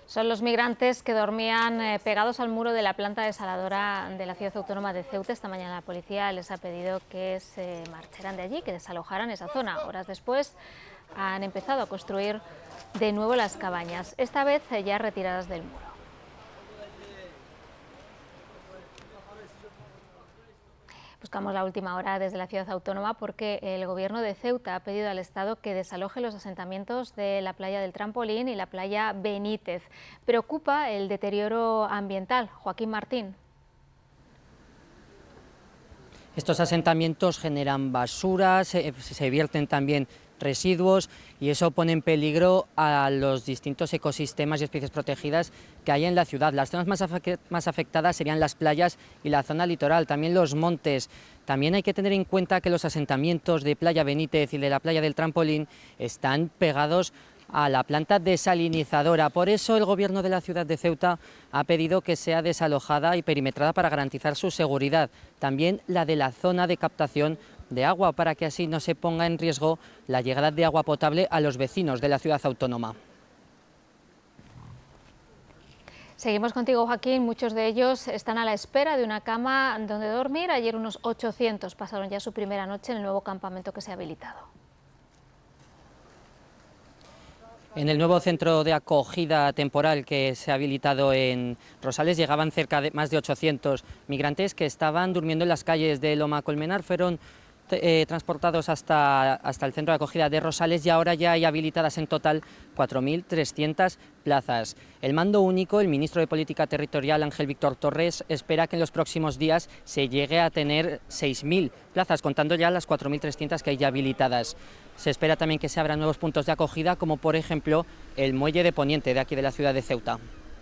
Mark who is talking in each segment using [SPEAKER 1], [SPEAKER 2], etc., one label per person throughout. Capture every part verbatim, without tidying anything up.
[SPEAKER 1] Son los migrantes que dormían eh, pegados al muro de la planta desaladora de la ciudad autónoma de Ceuta. Esta mañana la policía les ha pedido que se marcharan de allí, que desalojaran esa zona. Horas después han empezado a construir de nuevo las cabañas, esta vez eh, ya retiradas del muro. Buscamos la última hora desde la ciudad autónoma porque el gobierno de Ceuta ha pedido al Estado que desaloje los asentamientos de la playa del Trampolín y la playa Benítez. Preocupa el deterioro ambiental. Joaquín Martín.
[SPEAKER 2] Estos asentamientos generan basura, se, se vierten también residuos y eso pone en peligro a los distintos ecosistemas y especies protegidas que hay en la ciudad. Las zonas más, afect más afectadas serían las playas y la zona litoral, también los montes. También hay que tener en cuenta que los asentamientos de Playa Benítez y de la playa del Trampolín están pegados a la planta desalinizadora. Por eso el gobierno de la ciudad de Ceuta ha pedido que sea desalojada y perimetrada para garantizar su seguridad. También la de la zona de captación de agua, para que así no se ponga en riesgo la llegada de agua potable a los vecinos de la ciudad autónoma.
[SPEAKER 1] Seguimos contigo, Joaquín. Muchos de ellos están a la espera de una cama donde dormir. Ayer unos ochocientos pasaron ya su primera noche en el nuevo campamento que se ha habilitado.
[SPEAKER 2] En el nuevo centro de acogida temporal que se ha habilitado en Rosales llegaban cerca de más de ochocientos migrantes que estaban durmiendo en las calles de Loma Colmenar. Fueron eh, transportados hasta, hasta el centro de acogida de Rosales y ahora ya hay habilitadas en total cuatro mil trescientas plazas. El mando único, el ministro de Política Territorial, Ángel Víctor Torres, espera que en los próximos días se llegue a tener seis mil plazas, contando ya las cuatro mil trescientas que hay ya habilitadas. Se espera también que se abran nuevos puntos de acogida, como por ejemplo el muelle de Poniente de aquí de la ciudad de Ceuta.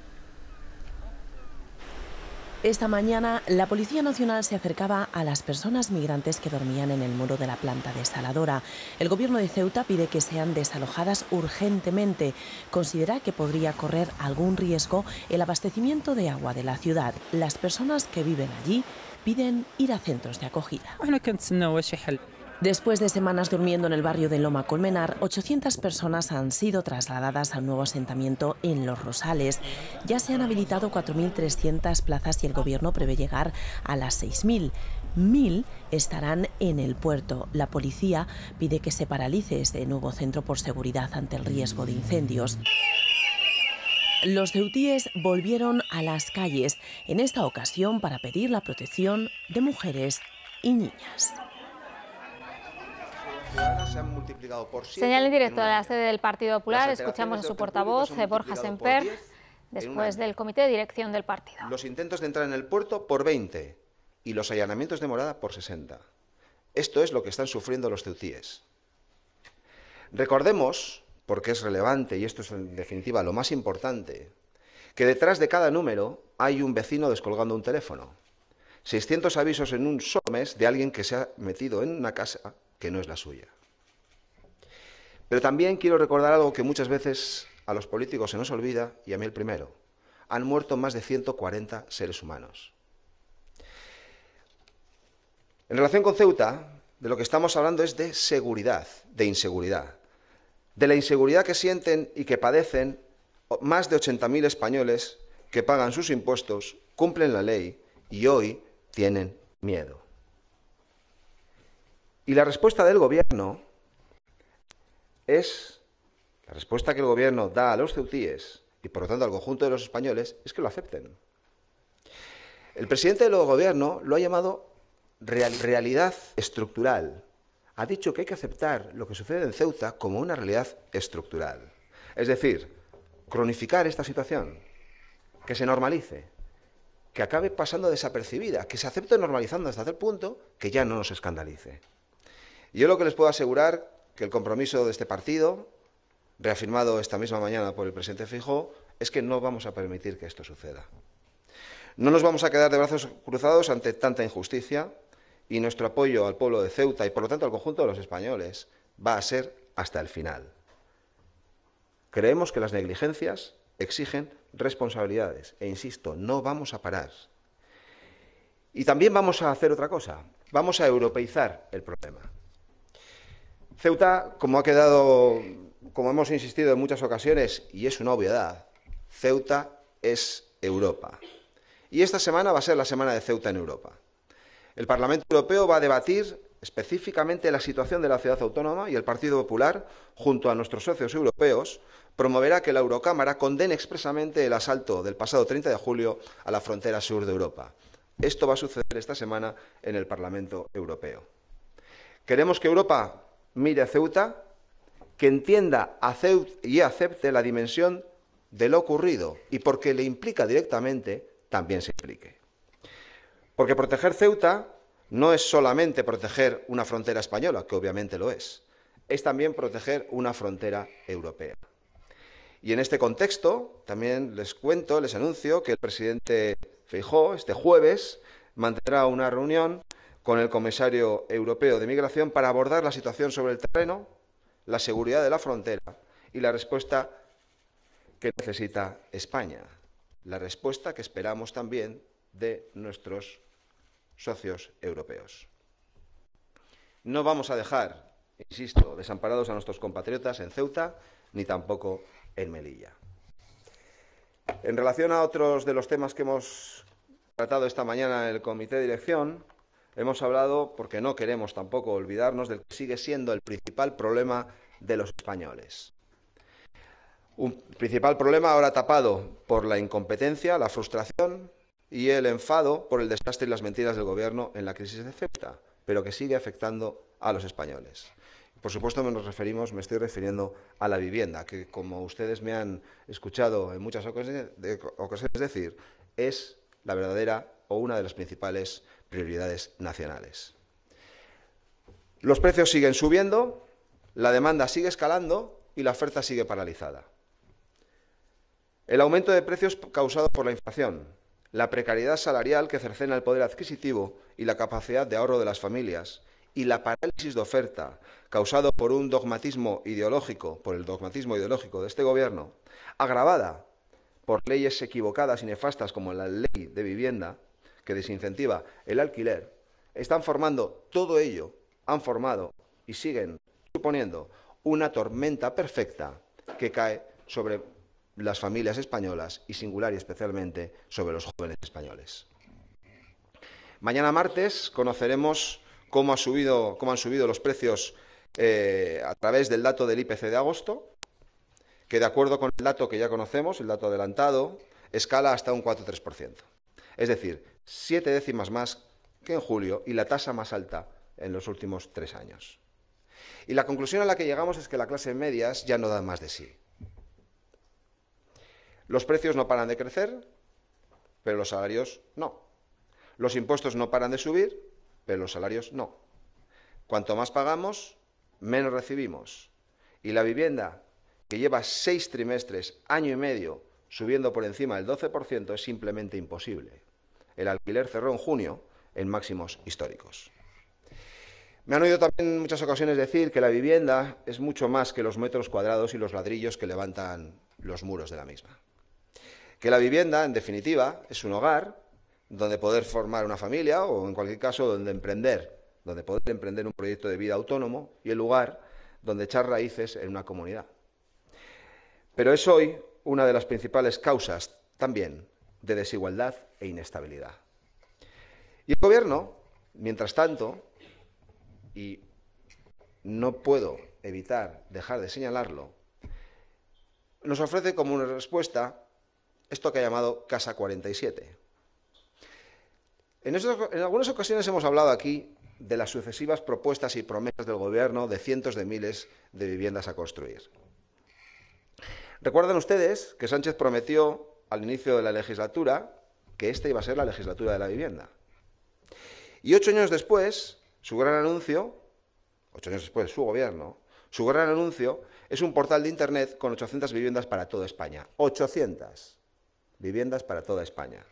[SPEAKER 3] Esta mañana la Policía Nacional se acercaba a las personas migrantes que dormían en el muro de la planta desaladora. El gobierno de Ceuta pide que sean desalojadas urgentemente. Considera que podría correr algún riesgo el abastecimiento de agua de la ciudad. Las personas que viven allí piden ir a centros de acogida. Después de semanas durmiendo en el barrio de Loma Colmenar, ochocientas personas han sido trasladadas a un nuevo asentamiento en Los Rosales. Ya se han habilitado cuatro mil trescientas plazas y el gobierno prevé llegar a las seis mil. Mil estarán en el puerto. La policía pide que se paralice este nuevo centro por seguridad ante el riesgo de incendios. Los ceutíes volvieron a las calles, en esta ocasión para pedir la protección de mujeres y niñas.
[SPEAKER 4] Se han multiplicado por siete.
[SPEAKER 1] Señal en directo
[SPEAKER 4] en
[SPEAKER 1] de la sede del Partido Popular. Escuchamos a su portavoz, Borja Semper, después del comité de dirección del partido.
[SPEAKER 4] Los intentos de entrar en el puerto por veinte y los allanamientos de morada por sesenta. Esto es lo que están sufriendo los ceutíes. Recordemos, porque es relevante y esto es en definitiva lo más importante, que detrás de cada número hay un vecino descolgando un teléfono. seiscientos avisos en un solo mes de alguien que se ha metido en una casa que no es la suya. Pero también quiero recordar algo que muchas veces a los políticos se nos olvida, y a mí el primero. Han muerto más de ciento cuarenta seres humanos. En relación con Ceuta, de lo que estamos hablando es de seguridad, de inseguridad. De la inseguridad que sienten y que padecen más de ochenta mil españoles que pagan sus impuestos, cumplen la ley y hoy tienen miedo. Y la respuesta del gobierno es, la respuesta que el gobierno da a los ceutíes y por lo tanto al conjunto de los españoles es que lo acepten. El presidente del gobierno lo ha llamado real, realidad estructural. Ha dicho que hay que aceptar lo que sucede en Ceuta como una realidad estructural. Es decir, cronificar esta situación, que se normalice, que acabe pasando desapercibida, que se acepte normalizando hasta tal punto que ya no nos escandalice. Yo lo que les puedo asegurar que el compromiso de este partido, reafirmado esta misma mañana por el presidente Feijóo, es que no vamos a permitir que esto suceda. No nos vamos a quedar de brazos cruzados ante tanta injusticia y nuestro apoyo al pueblo de Ceuta y por lo tanto al conjunto de los españoles va a ser hasta el final. Creemos que las negligencias exigen responsabilidades e insisto, no vamos a parar. Y también vamos a hacer otra cosa, vamos a europeizar el problema. Ceuta, como ha quedado, como hemos insistido en muchas ocasiones, y es una obviedad, Ceuta es Europa. Y esta semana va a ser la semana de Ceuta en Europa. El Parlamento Europeo va a debatir específicamente la situación de la ciudad autónoma y el Partido Popular, junto a nuestros socios europeos, promoverá que la Eurocámara condene expresamente el asalto del pasado treinta de julio a la frontera sur de Europa. Esto va a suceder esta semana en el Parlamento Europeo. Queremos que Europa mire a Ceuta, que entienda a Ceuta y acepte la dimensión de lo ocurrido y porque le implica directamente, también se implique. Porque proteger Ceuta no es solamente proteger una frontera española, que obviamente lo es, es también proteger una frontera europea. Y en este contexto también les cuento, les anuncio que el presidente Feijóo este jueves mantendrá una reunión con el comisario europeo de Migración para abordar la situación sobre el terreno, la seguridad de la frontera y la respuesta que necesita España, la respuesta que esperamos también de nuestros socios europeos. No vamos a dejar, insisto, desamparados a nuestros compatriotas en Ceuta, ni tampoco en Melilla. En relación a otros de los temas que hemos tratado esta mañana en el Comité de Dirección, hemos hablado, porque no queremos tampoco olvidarnos, del que sigue siendo el principal problema de los españoles. Un principal problema ahora tapado por la incompetencia, la frustración y el enfado por el desastre y las mentiras del Gobierno en la crisis de Ceuta, pero que sigue afectando a los españoles. Por supuesto, nos referimos, me estoy refiriendo a la vivienda, que, como ustedes me han escuchado en muchas ocasiones decir, es la verdadera o una de las principales prioridades nacionales. Los precios siguen subiendo, la demanda sigue escalando y la oferta sigue paralizada. El aumento de precios causado por la inflación, la precariedad salarial que cercena el poder adquisitivo y la capacidad de ahorro de las familias, y la parálisis de oferta causado por un dogmatismo ideológico, por el dogmatismo ideológico de este Gobierno, agravada por leyes equivocadas y nefastas como la ley de vivienda, que desincentiva el alquiler, están formando todo ello, han formado y siguen suponiendo una tormenta perfecta que cae sobre las familias españolas y singular y especialmente sobre los jóvenes españoles. Mañana martes conoceremos cómo, ha subido, cómo han subido los precios eh, a través del dato del I P C de agosto, que de acuerdo con el dato que ya conocemos, el dato adelantado, escala hasta un cuatro coma tres por ciento. Es decir, siete décimas más que en julio y la tasa más alta en los últimos tres años. Y la conclusión a la que llegamos es que la clase medias ya no da más de sí. Los precios no paran de crecer, pero los salarios no. Los impuestos no paran de subir, pero los salarios no. Cuanto más pagamos, menos recibimos. Y la vivienda, que lleva seis trimestres, año y medio, subiendo por encima del doce por ciento, es simplemente imposible. El alquiler cerró en junio en máximos históricos. Me han oído también en muchas ocasiones decir que la vivienda es mucho más que los metros cuadrados y los ladrillos que levantan los muros de la misma. Que la vivienda, en definitiva, es un hogar donde poder formar una familia o, en cualquier caso, donde emprender, donde poder emprender un proyecto de vida autónomo y el lugar donde echar raíces en una comunidad. Pero es hoy una de las principales causas también de desigualdad e inestabilidad. Y el Gobierno, mientras tanto, y no puedo evitar dejar de señalarlo, nos ofrece como una respuesta esto que ha llamado Casa cuarenta y siete. En, estos, en algunas ocasiones hemos hablado aquí de las sucesivas propuestas y promesas del Gobierno de cientos de miles de viviendas a construir. Recuerdan ustedes que Sánchez prometió al inicio de la legislatura que esta iba a ser la legislatura de la vivienda. Y ocho años después, su gran anuncio, ocho años después, su Gobierno, su gran anuncio es un portal de Internet con ochocientas viviendas para toda España. ochocientas viviendas para toda España.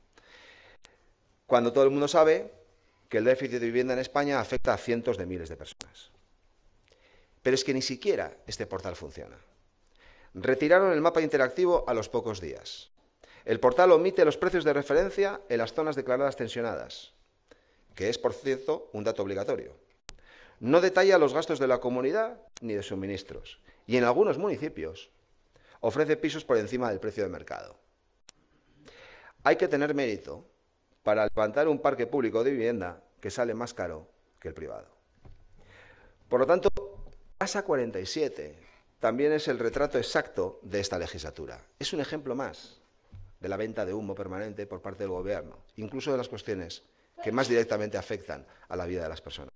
[SPEAKER 4] Cuando todo el mundo sabe que el déficit de vivienda en España afecta a cientos de miles de personas. Pero es que ni siquiera este portal funciona. Retiraron el mapa interactivo a los pocos días. El portal omite los precios de referencia en las zonas declaradas tensionadas, que es, por cierto, un dato obligatorio. No detalla los gastos de la comunidad ni de suministros. Y en algunos municipios ofrece pisos por encima del precio de mercado. Hay que tener mérito para levantar un parque público de vivienda que sale más caro que el privado. Por lo tanto, Casa cuarenta y siete también es el retrato exacto de esta legislatura. Es un ejemplo más de la venta de humo permanente por parte del Gobierno, incluso de las cuestiones que más directamente afectan a la vida de las personas.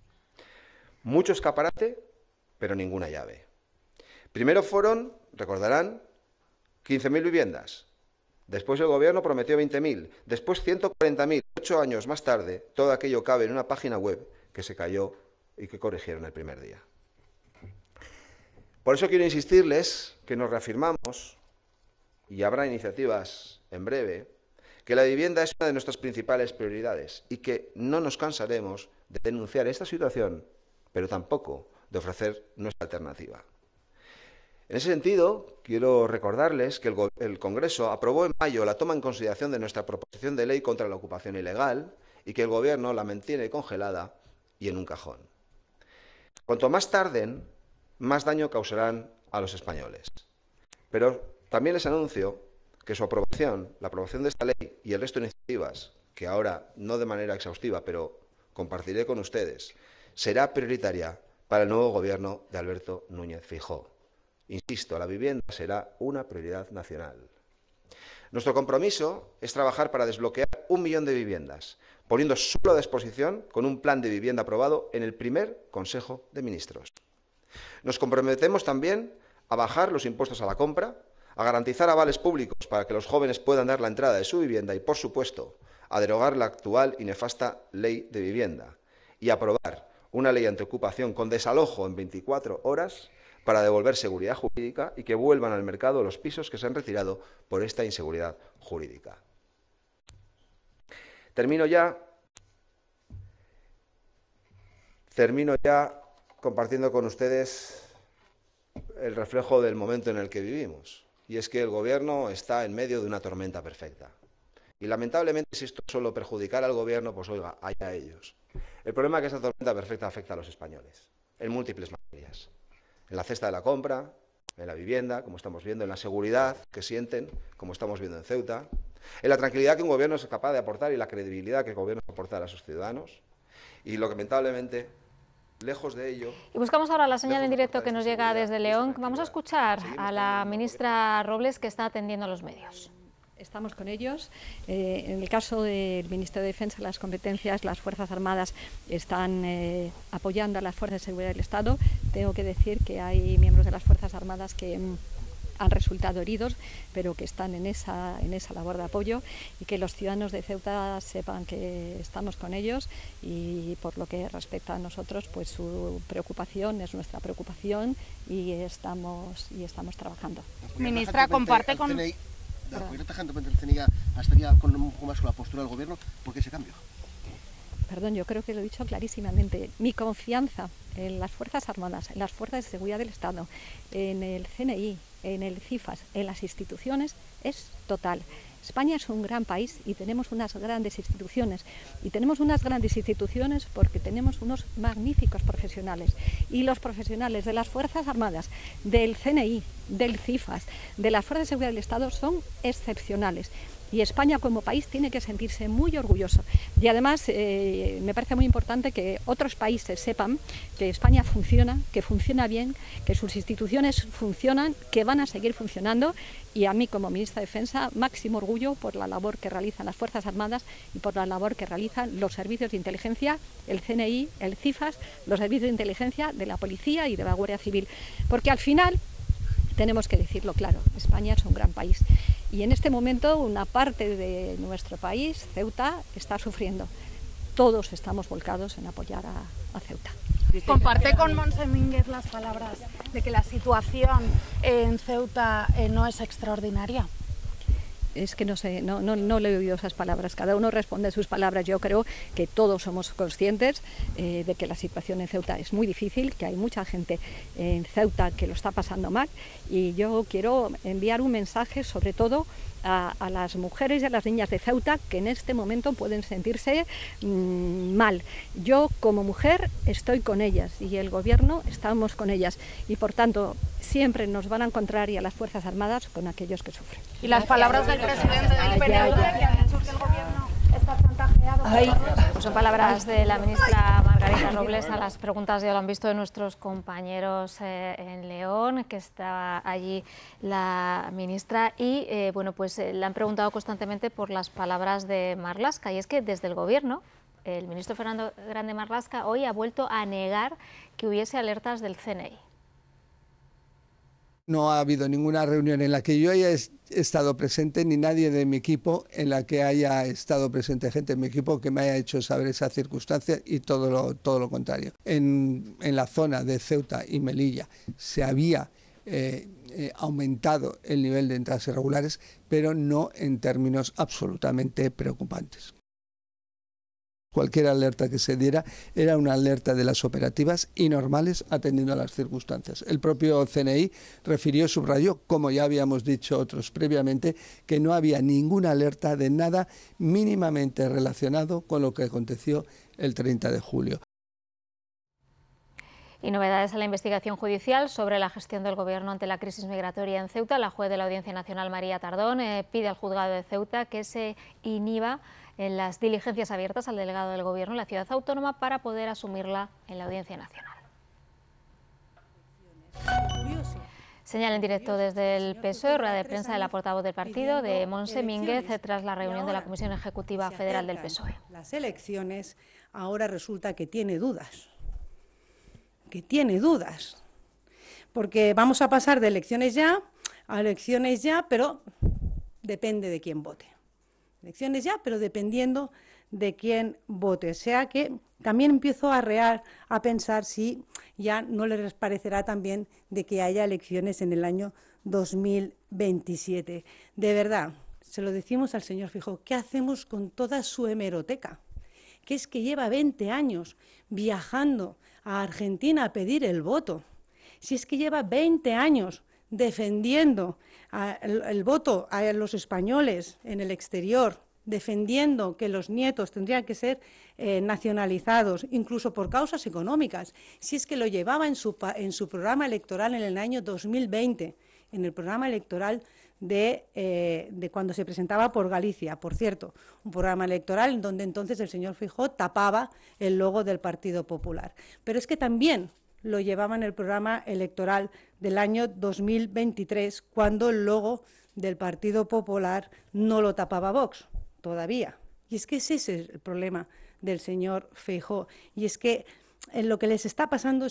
[SPEAKER 4] Mucho escaparate, pero ninguna llave. Primero fueron, recordarán, quince mil viviendas. Después el Gobierno prometió veinte mil. Después ciento cuarenta mil. Ocho años más tarde, todo aquello cabe en una página web que se cayó y que corrigieron el primer día. Por eso quiero insistirles que nos reafirmamos, y habrá iniciativas en breve, que la vivienda es una de nuestras principales prioridades y que no nos cansaremos de denunciar esta situación, pero tampoco de ofrecer nuestra alternativa. En ese sentido, quiero recordarles que el, el Congreso aprobó en mayo la toma en consideración de nuestra proposición de ley contra la ocupación ilegal y que el Gobierno la mantiene congelada y en un cajón. Cuanto más tarden, más daño causarán a los españoles. Pero también les anuncio que su aprobación, la aprobación de esta ley y el resto de iniciativas, que ahora no de manera exhaustiva, pero compartiré con ustedes, será prioritaria para el nuevo Gobierno de Alberto Núñez Feijóo. Insisto, la vivienda será una prioridad nacional. Nuestro compromiso es trabajar para desbloquear un millón de viviendas, poniendo solo a disposición con un plan de vivienda aprobado en el primer Consejo de Ministros. Nos comprometemos también a bajar los impuestos a la compra, a garantizar avales públicos para que los jóvenes puedan dar la entrada de su vivienda y, por supuesto, a derogar la actual y nefasta ley de vivienda y a aprobar una ley antiocupación con desalojo en veinticuatro horas para devolver seguridad jurídica y que vuelvan al mercado los pisos que se han retirado por esta inseguridad jurídica. Termino ya, termino ya compartiendo con ustedes el reflejo del momento en el que vivimos. Y es que el Gobierno está en medio de una tormenta perfecta. Y lamentablemente, si esto solo perjudicara al Gobierno, pues oiga, allá ellos. El problema es que esta tormenta perfecta afecta a los españoles, en múltiples materias. En la cesta de la compra, en la vivienda, como estamos viendo, en la seguridad que sienten, como estamos viendo en Ceuta, en la tranquilidad que un Gobierno es capaz de aportar y la credibilidad que el Gobierno aporta a sus ciudadanos. Y lo que lamentablemente, lejos de ello...
[SPEAKER 1] Y buscamos ahora la señal en directo que nos llega desde León. Vamos a escuchar a la ministra Robles, que está atendiendo a los medios.
[SPEAKER 5] Estamos con ellos. Eh, en el caso del Ministerio de Defensa, las competencias, las Fuerzas Armadas están eh, apoyando a las Fuerzas de Seguridad del Estado. Tengo que decir que hay miembros de las Fuerzas Armadas que mm, han resultado heridos, pero que están en esa, en esa labor de apoyo, y que los ciudadanos de Ceuta sepan que estamos con ellos, y por lo que respecta a nosotros, pues su preocupación es nuestra preocupación y estamos, y estamos trabajando.
[SPEAKER 6] Ministra, comparte con...
[SPEAKER 7] La apoyo tajantemente el C N I estaría con un poco más con la postura del Gobierno. ¿Por qué ese cambio?
[SPEAKER 5] Perdón, yo creo que lo he dicho clarísimamente. Mi confianza en las Fuerzas Armadas, en las Fuerzas de Seguridad del Estado, en el C N I, en el CIFAS, en las instituciones, es total. España es un gran país y tenemos unas grandes instituciones. Y tenemos unas grandes instituciones porque tenemos unos magníficos profesionales. Y los profesionales de las Fuerzas Armadas, del C N I, del CIFAS, de las Fuerzas de Seguridad del Estado son excepcionales. Y España como país tiene que sentirse muy orgulloso. Y además eh, me parece muy importante que otros países sepan que España funciona, que funciona bien, que sus instituciones funcionan, que van a seguir funcionando. Y a mí como ministra de Defensa, máximo orgullo por la labor que realizan las Fuerzas Armadas y por la labor que realizan los servicios de inteligencia, el C N I, el CIFAS, los servicios de inteligencia de la Policía y de la Guardia Civil. Porque al final, tenemos que decirlo claro, España es un gran país. Y en este momento una parte de nuestro país, Ceuta, está sufriendo. Todos estamos volcados en apoyar a, a Ceuta.
[SPEAKER 6] Comparte con Montse Mínguez las palabras de que la situación en Ceuta eh, no es extraordinaria.
[SPEAKER 5] Es que no sé, no, no, no le he oído esas palabras. Cada uno responde sus palabras. Yo creo que todos somos conscientes eh, de que la situación en Ceuta es muy difícil, que hay mucha gente en Ceuta que lo está pasando mal, y yo quiero enviar un mensaje sobre todo a, a las mujeres y a las niñas de Ceuta que en este momento pueden sentirse mmm, mal. Yo como mujer estoy con ellas y el gobierno estamos con ellas, y por tanto siempre nos van a encontrar, y a las Fuerzas Armadas, con aquellos que sufren.
[SPEAKER 6] Y las palabras del presidente del P N V que han dicho que el gobierno está chantajeado.
[SPEAKER 1] Pues son palabras de la ministra Margarita Robles a las preguntas, ya lo han visto, de nuestros compañeros eh, en León, que está allí la ministra, y eh, bueno, pues eh, le han preguntado constantemente por las palabras de Marlaska, y es que desde el gobierno el ministro Fernando Grande Marlaska hoy ha vuelto a negar que hubiese alertas del C N I.
[SPEAKER 8] No ha habido ninguna reunión en la que yo haya estado presente, ni nadie de mi equipo en la que haya estado presente gente de mi equipo que me haya hecho saber esa circunstancia, y todo lo, todo lo contrario. En, en la zona de Ceuta y Melilla se había eh, eh, aumentado el nivel de entradas irregulares, pero no en términos absolutamente preocupantes. Cualquier alerta que se diera era una alerta de las operativas y normales atendiendo a las circunstancias. El propio C N I refirió, subrayó, como ya habíamos dicho otros previamente, que no había ninguna alerta de nada mínimamente relacionado con lo que aconteció el treinta de julio.
[SPEAKER 1] Y novedades en la investigación judicial sobre la gestión del Gobierno ante la crisis migratoria en Ceuta. La juez de la Audiencia Nacional, María Tardón, eh, pide al juzgado de Ceuta que se inhiba en las diligencias abiertas al delegado del Gobierno en la ciudad autónoma para poder asumirla en la Audiencia Nacional. Señala en directo desde el P S O E, rueda de prensa de la portavoz del partido, de Montse Mínguez, tras la reunión de la Comisión Ejecutiva Federal del P S O E.
[SPEAKER 9] Las elecciones, ahora resulta que tiene dudas. que tiene dudas, porque vamos a pasar de elecciones ya a elecciones ya, pero depende de quién vote. Elecciones ya, pero dependiendo de quién vote. O sea que también empiezo a rear, a pensar si ya no les parecerá también de que haya elecciones en el año dos mil veintisiete. De verdad, se lo decimos al señor Feijóo, ¿qué hacemos con toda su hemeroteca? Que es que lleva veinte años viajando a Argentina a pedir el voto. Si es que lleva veinte años defendiendo a el, el voto a los españoles en el exterior, defendiendo que los nietos tendrían que ser eh, nacionalizados, incluso por causas económicas. Si es que lo llevaba en su, en su programa electoral en el año dos mil veinte, en el programa electoral de, eh, de cuando se presentaba por Galicia, por cierto, un programa electoral en donde entonces el señor Feijóo tapaba el logo del Partido Popular. Pero es que también lo llevaba en el programa electoral del año dos mil veintitrés, cuando el logo del Partido Popular no lo tapaba Vox, todavía. Y es que ese es el problema del señor Feijóo. Y es que en lo que les está pasando